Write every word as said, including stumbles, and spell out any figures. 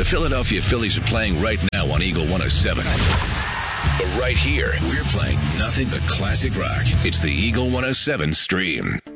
The Philadelphia Phillies are playing right now on Eagle one oh seven. But right here, we're playing nothing but classic rock. It's the Eagle one oh seven stream.